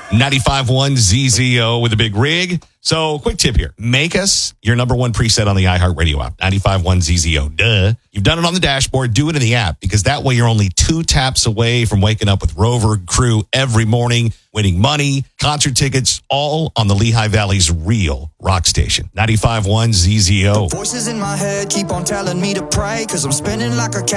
95.1 ZZO with a big rig. So, quick tip here. Make us your number one preset on the iHeartRadio app. 95.1 ZZO. Duh. You've done it on the dashboard. Do it in the app because that way you're only 2 taps away from waking up with Rover crew every morning, winning money, concert tickets, all on the Lehigh Valley's real rock station. 95.1 ZZO. Voices in my head keep on telling me to pray because I'm spinning like a cat.